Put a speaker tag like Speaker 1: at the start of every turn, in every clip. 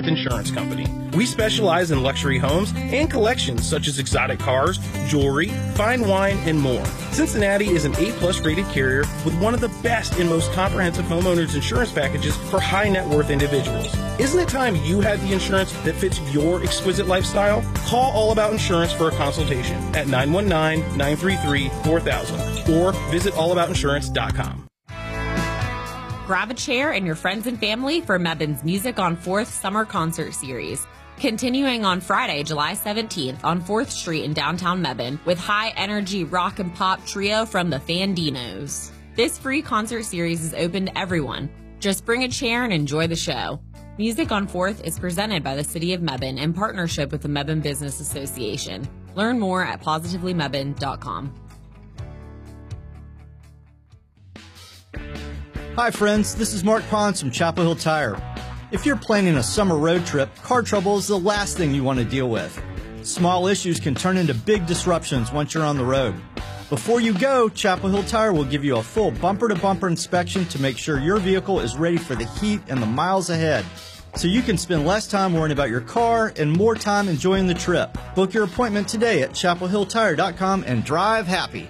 Speaker 1: North Insurance Company. We specialize in luxury homes and collections such as exotic cars, jewelry, fine wine, and more. Cincinnati is an A-plus rated carrier with one of the best and most comprehensive homeowners insurance packages for high net worth individuals. Isn't it time you had the insurance that fits your exquisite lifestyle? Call All About Insurance for a consultation at 919-933-4000 or visit allaboutinsurance.com.
Speaker 2: Grab a chair and your friends and family for Mebban's Music on 4th Summer Concert Series. Continuing on Friday, July 17th on 4th Street in downtown Mebban with high-energy rock and pop trio from the Fandinos. This free concert series is open to everyone. Just bring a chair and enjoy the show. Music on 4th is presented by the City of Mebban in partnership with the Mebban Business Association. Learn more at positivelymebban.com.
Speaker 3: Hi friends, this is Mark Pons from Chapel Hill Tire. If you're planning a summer road trip, car trouble is the last thing you want to deal with. Small issues can turn into big disruptions once you're on the road. Before you go, Chapel Hill Tire will give you a full bumper-to-bumper inspection to make sure your vehicle is ready for the heat and the miles ahead. So you can spend less time worrying about your car and more time enjoying the trip. Book your appointment today at chapelhilltire.com and drive happy.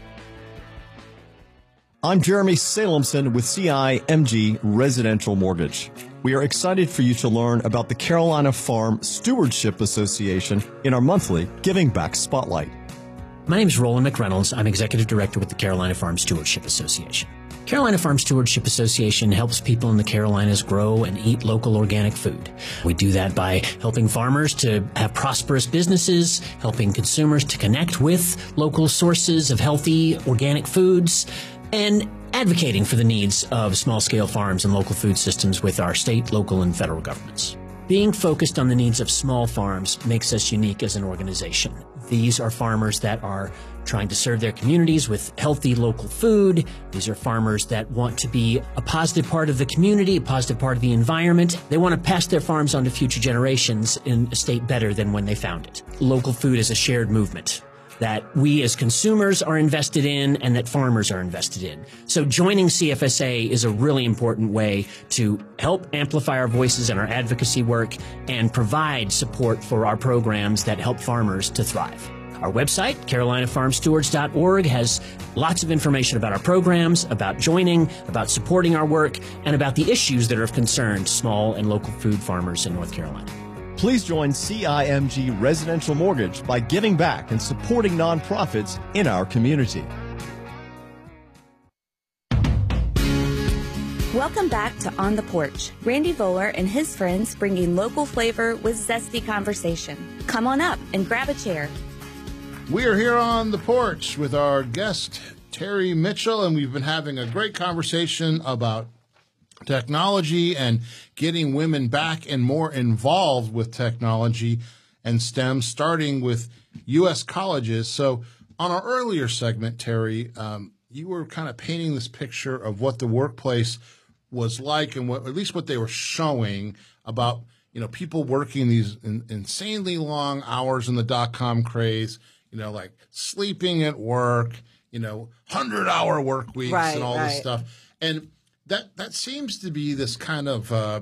Speaker 4: I'm Jeremy Salemson with CIMG Residential Mortgage. We are excited for you to learn about the Carolina Farm Stewardship Association in our monthly Giving Back Spotlight.
Speaker 5: My name is Roland McReynolds. I'm Executive Director with the Carolina Farm Stewardship Association. Carolina Farm Stewardship Association helps people in the Carolinas grow and eat local organic food. We do that by helping farmers to have prosperous businesses, helping consumers to connect with local sources of healthy organic foods, and advocating for the needs of small-scale farms and local food systems with our state, local, and federal governments. Being focused on the needs of small farms makes us unique as an organization. These are farmers that are trying to serve their communities with healthy local food. These are farmers that want to be a positive part of the community, a positive part of the environment. They want to pass their farms on to future generations in a state better than when they found it. Local food is a shared movement that we as consumers are invested in and that farmers are invested in. So joining CFSA is a really important way to help amplify our voices in our advocacy work and provide support for our programs that help farmers to thrive. Our website, carolinafarmstewards.org, has lots of information about our programs, about joining, about supporting our work, and about the issues that are of concern to small and local food farmers in North Carolina.
Speaker 4: Please join CIMG Residential Mortgage by giving back and supporting nonprofits in our community.
Speaker 6: Welcome back to On the Porch. Randy Voller and his friends bringing local flavor with zesty conversation. Come on up and grab a chair.
Speaker 7: We are here on the porch with our guest, Terry Mitchell, and we've been having a great conversation about technology and getting women back and more involved with technology and STEM, starting with U.S. colleges. So on our earlier segment, Terry, you were kind of painting this picture of what the workplace was like and what, at least what they were showing about, you know, people working these insanely long hours in the dot-com craze, you know, like sleeping at work, you know, 100-hour work weeks and all this stuff. And that seems to be this kind of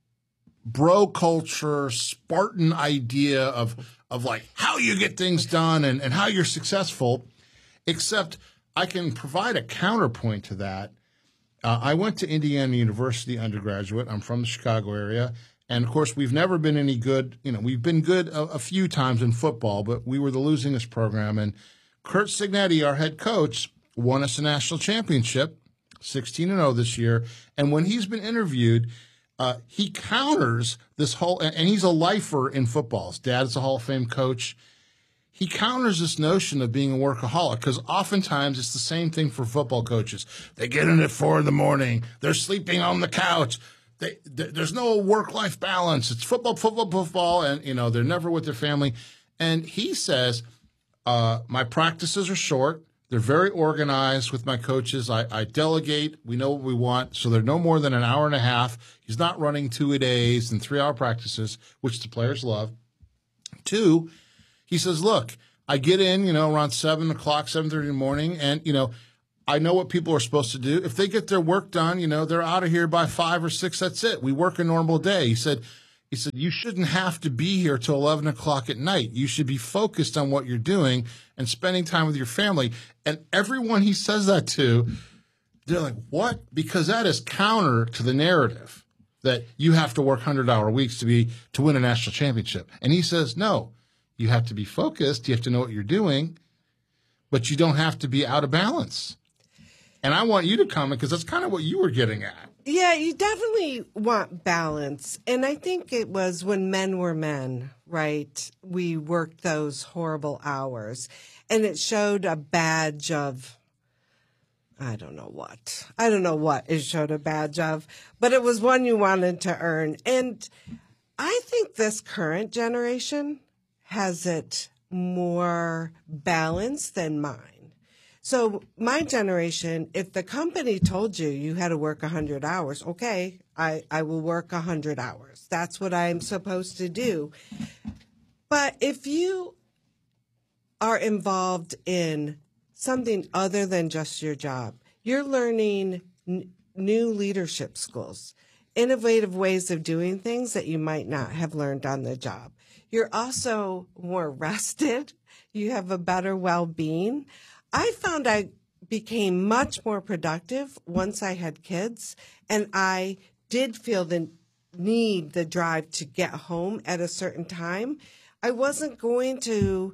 Speaker 7: bro culture, Spartan idea of like how you get things done and how you're successful, except I can provide a counterpoint to that. I went to Indiana University undergraduate. I'm from the Chicago area. And, of course, we've never been any good. You know, we've been good a few times in football, but we were the losingest program. And Curt Cignetti, our head coach, won us a national championship. 16-0 this year. And when he's been interviewed, he counters this whole, and he's a lifer in football. His dad is a Hall of Fame coach. He counters this notion of being a workaholic because oftentimes it's the same thing for football coaches. They get in at 4 a.m. They're sleeping on the couch. There's no work-life balance. It's football, and, you know, they're never with their family. And he says, my practices are short. They're very organized with my coaches. I delegate. We know what we want. So they're no more than an hour and a half. He's not running 2-a-days and 3-hour practices, which the players love. 2, he says, look, I get in, you know, around 7 o'clock, 7:30 in the morning. And, you know, I know what people are supposed to do. If they get their work done, you know, they're out of here by 5 or 6. That's it. We work a normal day. He said, He said, you shouldn't have to be here till 11 o'clock at night. You should be focused on what you're doing and spending time with your family. And everyone he says that to, they're like, what? Because that is counter to the narrative that you have to work 100-hour weeks to win a national championship. And he says, no, you have to be focused. You have to know what you're doing, but you don't have to be out of balance. And I want you to comment because that's kind of what you were getting at.
Speaker 8: Yeah, you definitely want balance. And I think it was when men were men, right? We worked those horrible hours. And it showed a badge of, I don't know what it showed a badge of, but it was one you wanted to earn. And I think this current generation has it more balanced than mine. So my generation, if the company told you you had to work 100 hours, okay, I will work 100 hours. That's what I'm supposed to do. But if you are involved in something other than just your job, you're learning new leadership skills, innovative ways of doing things that you might not have learned on the job. You're also more rested. You have a better well-being. I found I became much more productive once I had kids, and I did feel the need, the drive to get home at a certain time. I wasn't going to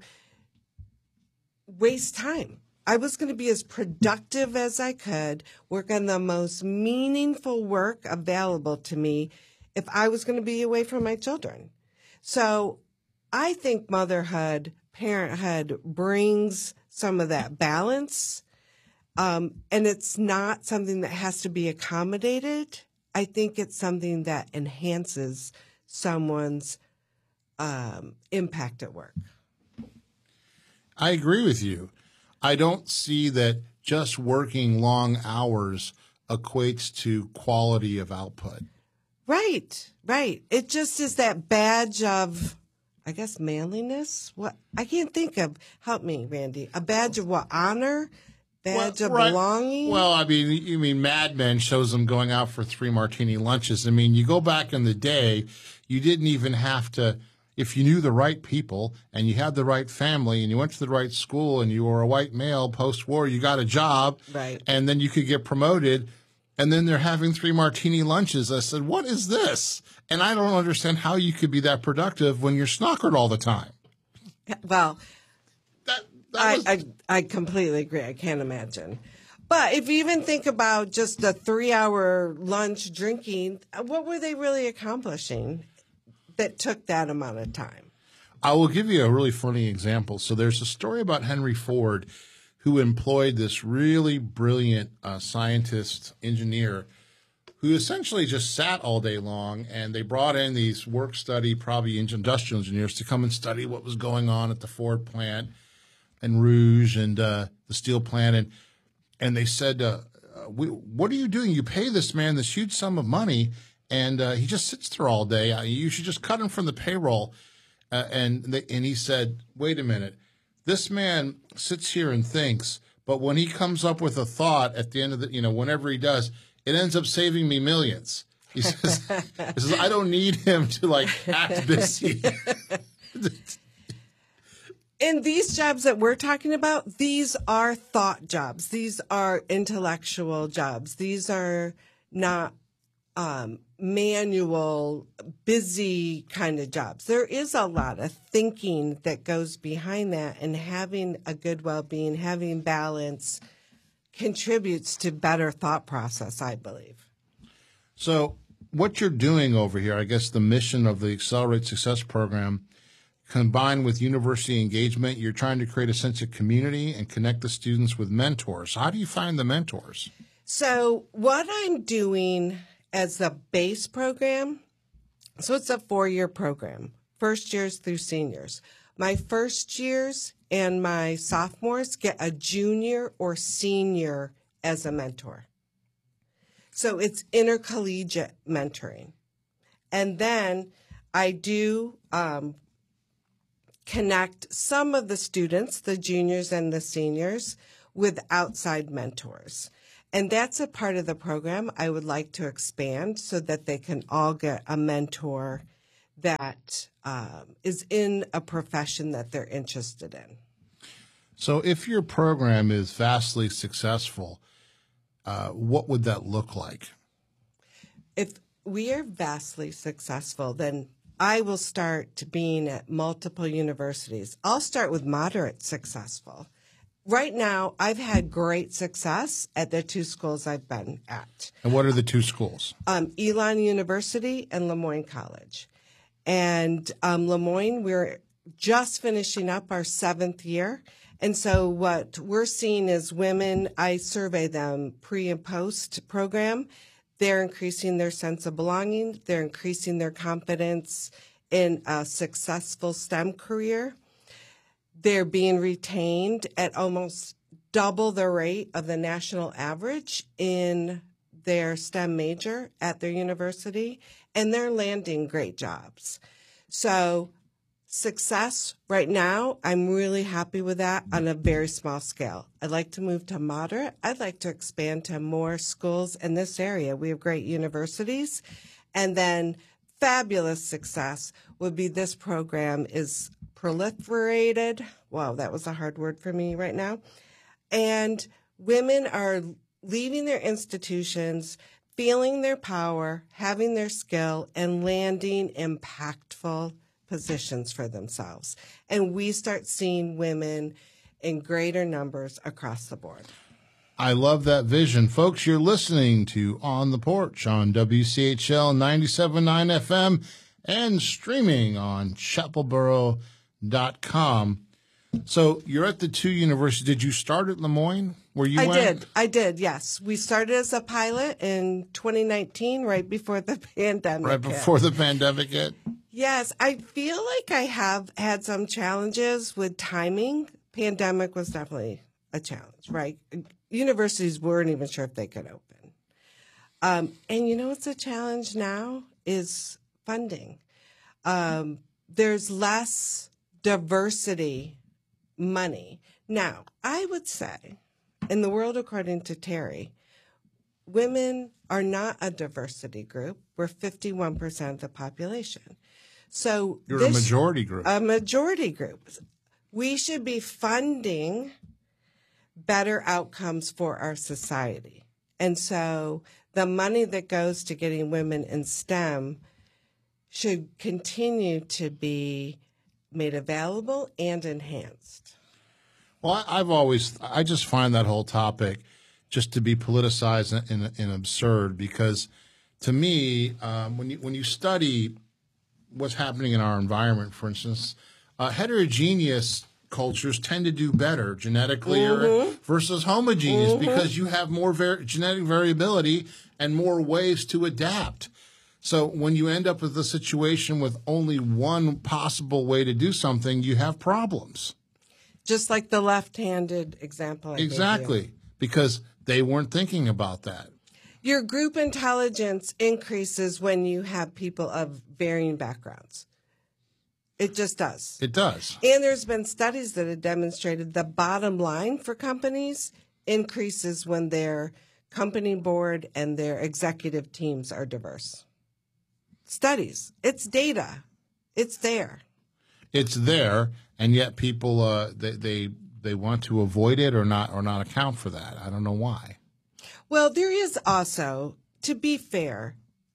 Speaker 8: waste time. I was going to be as productive as I could, work on the most meaningful work available to me if I was going to be away from my children. So I think motherhood, parenthood brings some of that balance. And it's not something that has to be accommodated. I think it's something that enhances someone's impact at work.
Speaker 7: I agree with you. I don't see that just working long hours equates to quality of output.
Speaker 8: Right. It just is that badge of, I guess, manliness. What? I can't think of. Help me, Randy. A badge of what? Honor? Badge of belonging?
Speaker 7: Well, I mean, you mean Mad Men shows them going out for 3 martini lunches. I mean, you go back in the day, you didn't even have to, if you knew the right people and you had the right family and you went to the right school and you were a white male post-war, you got a job.
Speaker 8: Right.
Speaker 7: And then you could get promoted. And then they're having 3 martini lunches. I said, what is this? And I don't understand how you could be that productive when you're snockered all the time.
Speaker 8: Well, I completely agree. I can't imagine. But if you even think about just a 3-hour lunch drinking, what were they really accomplishing that took that amount of time?
Speaker 7: I will give you a really funny example. So there's a story about Henry Ford, who employed this really brilliant scientist, engineer, who essentially just sat all day long, and they brought in these work-study, probably industrial engineers, to come and study what was going on at the Ford plant and Rouge and the steel plant. And they said, what are you doing? You pay this man this huge sum of money, and he just sits there all day. You should just cut him from the payroll. And he said, wait a minute. This man sits here and thinks, but when he comes up with a thought at the end of the, whenever he does, it ends up saving me millions. He says, I don't need him to act busy.
Speaker 8: And these jobs that we're talking about, these are thought jobs. These are intellectual jobs. These are not manual, busy kind of jobs. There is a lot of thinking that goes behind that, and having a good well-being, having balance contributes to better thought process, I believe.
Speaker 7: So what you're doing over here, I guess the mission of the Accelerate Success program, combined with university engagement, you're trying to create a sense of community and connect the students with mentors. How do you find the mentors?
Speaker 8: So what I'm doing as the base program, so it's a 4-year program, first years through seniors. My first years and my sophomores get a junior or senior as a mentor. So it's intercollegiate mentoring. And then I do connect some of the students, the juniors and the seniors, with outside mentors. And that's a part of the program I would like to expand so that they can all get a mentor that is in a profession that they're interested in.
Speaker 7: So if your program is vastly successful, what would that look like?
Speaker 8: If we are vastly successful, then I will start being at multiple universities. I'll start with moderate successful. Right now, I've had great success at the two schools I've been at.
Speaker 7: And what are the two schools?
Speaker 8: Elon University and Lemoyne College. And Lemoyne, we're just finishing up our 7th year. And so what we're seeing is women, I survey them pre and post program. They're increasing their sense of belonging. They're increasing their confidence in a successful STEM career. They're being retained at almost double the rate of the national average in their STEM major at their university, and they're landing great jobs. So success right now, I'm really happy with that on a very small scale. I'd like to move to moderate. I'd like to expand to more schools in this area. We have great universities. And then fabulous success would be this program is proliferated. Wow, that was a hard word for me right now. And women are leaving their institutions, feeling their power, having their skill, and landing impactful positions for themselves. And we start seeing women in greater numbers across the board.
Speaker 7: I love that vision. Folks, you're listening to On the Porch on WCHL 97.9 FM and streaming on chapelboro.com. So you're at the two universities. Did you start at Lemoyne where you went?
Speaker 8: I did, yes. We started as a pilot in 2019, right before the pandemic
Speaker 7: Right before the pandemic hit?
Speaker 8: Yes, I feel like I have had some challenges with timing. Pandemic was definitely a challenge, right? Universities weren't even sure if they could open. And you know what's a challenge now is funding. There's less diversity money. Now, I would say, in the world according to Terry, women are not a diversity group. We're 51% of the population. So
Speaker 7: you're a majority group.
Speaker 8: A majority group. We should be funding better outcomes for our society. And so the money that goes to getting women in STEM should continue to be made available and enhanced.
Speaker 7: Well, I just find that whole topic just to be politicized and absurd because to me, when you study what's happening in our environment, for instance, heterogeneous cultures tend to do better genetically versus homogeneous because you have more genetic variability and more ways to adapt. So when you end up with a situation with only one possible way to do something, you have problems.
Speaker 8: Just like the left-handed example I
Speaker 7: Exactly,
Speaker 8: gave you.
Speaker 7: Because they weren't thinking about that.
Speaker 8: Your group intelligence increases when you have people of varying backgrounds. It just does.
Speaker 7: It does.
Speaker 8: And there's been studies that have demonstrated the bottom line for companies increases when their company board and their executive teams are diverse. Studies. It's data. It's there.
Speaker 7: It's there, and yet people they want to avoid it or not account for that. I don't know why.
Speaker 8: Well, there is also, to be fair,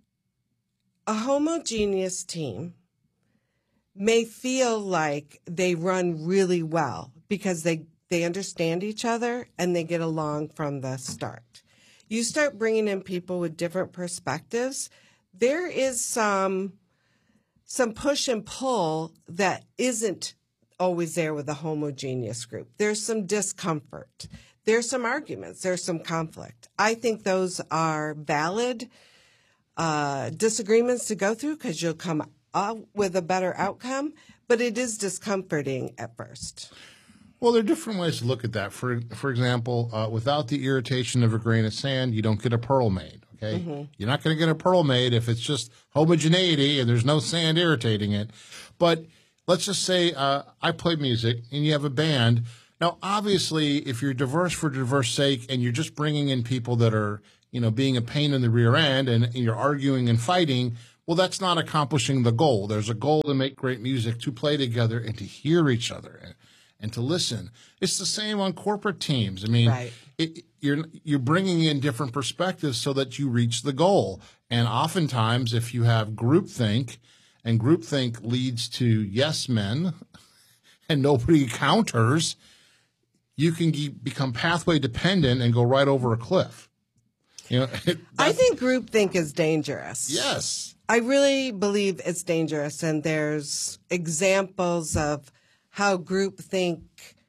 Speaker 8: a homogeneous team may feel like they run really well because they understand each other and they get along from the start. You start bringing in people with different perspectives, there is some push and pull that isn't always there with a homogeneous group. There's some discomfort. There's some arguments. There's some conflict. I think those are valid disagreements to go through because you'll come up with a better outcome, but it is discomforting at first.
Speaker 7: Well, there are different ways to look at that. For example, without the irritation of a grain of sand, you don't get a pearl made, okay? Mm-hmm. You're not going to get a pearl made if it's just homogeneity and there's no sand irritating it. But let's just say I play music and you have a band. Now, obviously, if you're diverse for diverse sake and you're just bringing in people that are, being a pain in the rear end and you're arguing and fighting, Well, that's not accomplishing the goal. There's a goal to make great music, to play together, and to hear each other and to listen. It's the same on corporate teams. I mean,
Speaker 8: Right.
Speaker 7: You're bringing in different perspectives so that you reach the goal. And oftentimes, if you have groupthink, and groupthink leads to yes men, and nobody counters, you can become pathway dependent and go right over a cliff. You know,
Speaker 8: I think groupthink is dangerous.
Speaker 7: Yes.
Speaker 8: I really believe it's dangerous, and there's examples of how groupthink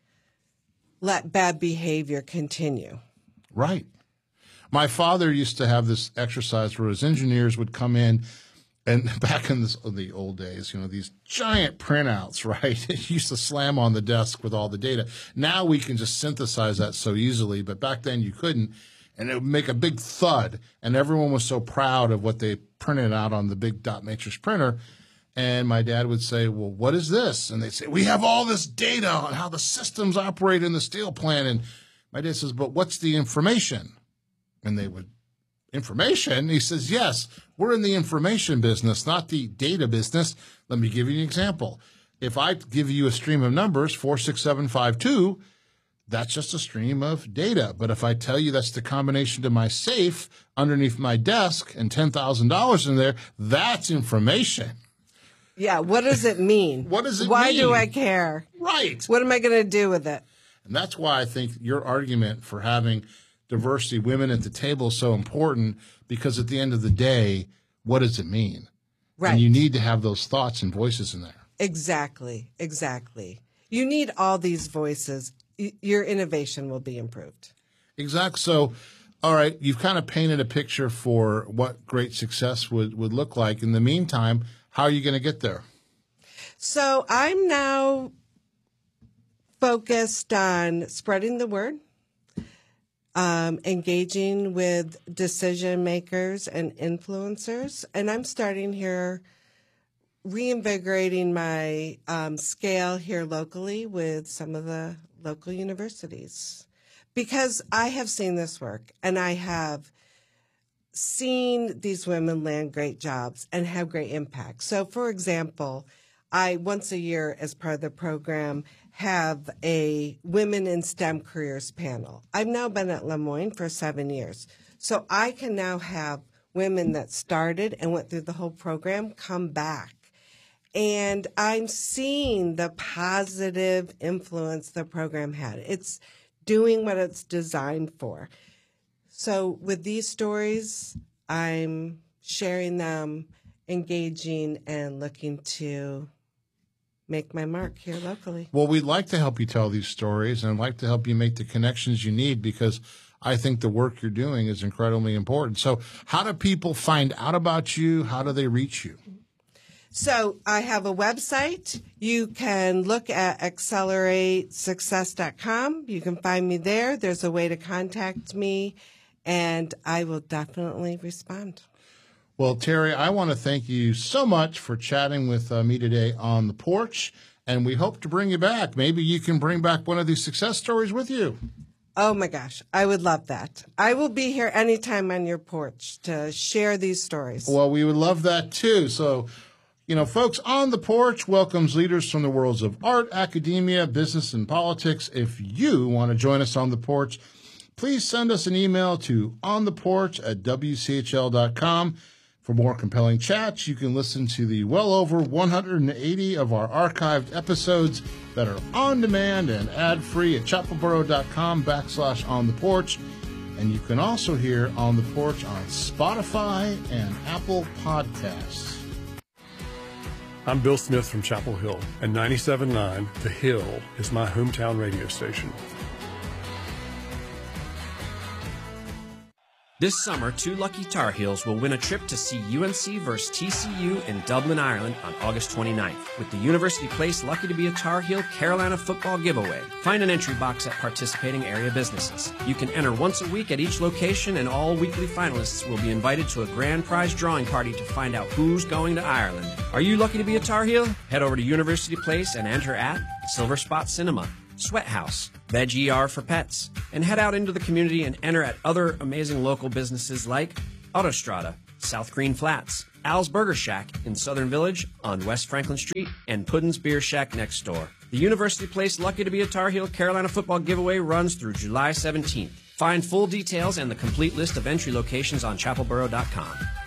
Speaker 8: let bad behavior continue.
Speaker 7: Right. My father used to have this exercise where his engineers would come in, and back in the old days, you know, these giant printouts, right? It used to slam on the desk with all the data. Now we can just synthesize that so easily, but back then you couldn't. And it would make a big thud, and everyone was so proud of what they printed out on the big dot matrix printer. And my dad would say, well, what is this? And they'd say, we have all this data on how the systems operate in the steel plant. And my dad says, but what's the information? And they would, information? He says, yes, we're in the information business, not the data business. Let me give you an example. If I give you a stream of numbers, 46752, that's just a stream of data. But if I tell you that's the combination to my safe underneath my desk and $10,000 in there, that's information.
Speaker 8: Yeah, what does it mean?
Speaker 7: What does it
Speaker 8: Why
Speaker 7: mean?
Speaker 8: do I care?
Speaker 7: Right.
Speaker 8: What am I going to do with it?
Speaker 7: And that's why I think your argument for having diversity, women at the table is so important, because at the end of the day, what does it mean?
Speaker 8: Right.
Speaker 7: And you need to have those thoughts and voices in there.
Speaker 8: Exactly. You need all these voices. Your innovation will be improved.
Speaker 7: Exactly. So, all right, you've kind of painted a picture for what great success would look like. In the meantime, how are you going to get there?
Speaker 8: So I'm now focused on spreading the word, engaging with decision makers and influencers. And I'm starting here, reinvigorating my scale here locally with some of the local universities, because I have seen this work, and I have seen these women land great jobs and have great impact. So, for example, I once a year, as part of the program, have a Women in STEM Careers panel. I've now been at Le Moyne for 7 years. So I can now have women that started and went through the whole program come back. And I'm seeing the positive influence the program had. It's doing what it's designed for. So with these stories, I'm sharing them, engaging, and looking to make my mark here locally.
Speaker 7: Well, we'd like to help you tell these stories, and I'd like to help you make the connections you need, because I think the work you're doing is incredibly important. So how do people find out about you? How do they reach you?
Speaker 8: So I have a website. You can look at acceleratesuccess.com. You can find me there. There's a way to contact me, and I will definitely respond.
Speaker 7: Well, Terry, I want to thank you so much for chatting with me today on the porch, and we hope to bring you back. Maybe you can bring back one of these success stories with you.
Speaker 8: Oh, my gosh. I would love that. I will be here anytime on your porch to share these stories.
Speaker 7: Well, we would love that, too. So, you know, folks, On the Porch welcomes leaders from the worlds of art, academia, business, and politics. If you want to join us on the porch, please send us an email to ontheporch@wchl.com. For more compelling chats, you can listen to the well over 180 of our archived episodes that are on demand and ad-free at chapelboro.com/ontheporch. And you can also hear On the Porch on Spotify and Apple Podcasts.
Speaker 9: I'm Bill Smith from Chapel Hill, and 97.9 The Hill is my hometown radio station.
Speaker 10: This summer, two lucky Tar Heels will win a trip to see UNC vs. TCU in Dublin, Ireland on August 29th with the University Place Lucky to be a Tar Heel Carolina football giveaway. Find an entry box at participating area businesses. You can enter once a week at each location, and all weekly finalists will be invited to a grand prize drawing party to find out who's going to Ireland. Are you lucky to be a Tar Heel? Head over to University Place and enter at Silver Spot Cinema, Sweat House, Veg ER for Pets, and head out into the community and enter at other amazing local businesses like Autostrada, South Green Flats, Al's Burger Shack in Southern Village on West Franklin Street, and Puddin's Beer Shack next door. The University Place Lucky to be a Tar Heel Carolina football giveaway runs through July 17th. Find full details and the complete list of entry locations on chapelboro.com.